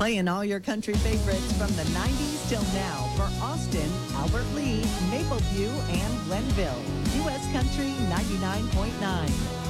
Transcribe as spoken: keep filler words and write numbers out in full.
Playing all your country favorites from the nineties till now for Austin, Albert Lee, Mapleview, and Glenville. U S Country ninety-nine point nine.